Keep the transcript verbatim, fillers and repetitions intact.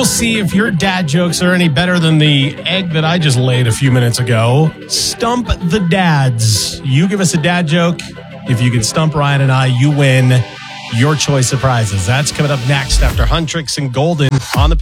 will see if your dad jokes are any better than the egg that I just laid a few minutes ago. Stump the dads. You give us a dad joke. If you can stump Ryan and I, you win your choice of prizes. That's coming up next after Huntrix and Golden on the